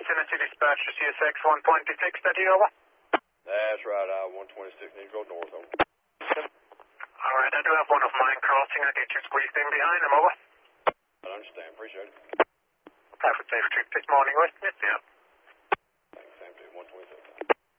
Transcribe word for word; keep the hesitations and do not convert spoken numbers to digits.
Tennessee Dispatch to C S X one twenty-six, steady over. That's right, I one twenty-six, need to go north, over. Alright, I do have one of mine crossing. I get you squeezed in behind him, over. I understand, appreciate it. Have a safe trip this morning, West. Yes, yeah.